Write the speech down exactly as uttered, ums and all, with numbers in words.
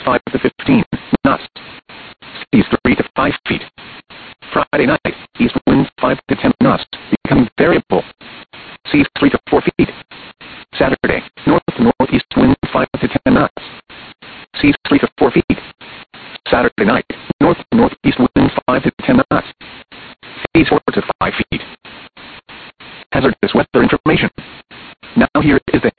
five to fifteen knots. Seas three to five feet. Friday night, east winds five to ten knots, becoming variable. Seas three to four feet. Saturday, north to northeast winds five to ten knots. Seas three to four feet. Saturday night, north to northeast winds five to ten knots. Seas four to five feet. Hazardous weather information. Now here is the